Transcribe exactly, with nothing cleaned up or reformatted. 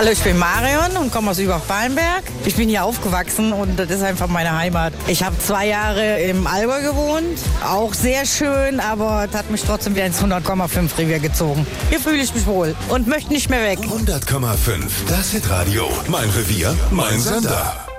Hallo, ich bin Marion und komme aus Übach-Ballenberg. Ich bin hier aufgewachsen und das ist einfach meine Heimat. Ich habe zwei Jahre im Allgäu gewohnt, auch sehr schön, aber es hat mich trotzdem wieder ins hundert Komma fünf Revier gezogen. Hier fühle ich mich wohl und möchte nicht mehr weg. hundert Komma fünf, das Hitradio. Mein Revier, mein Sender.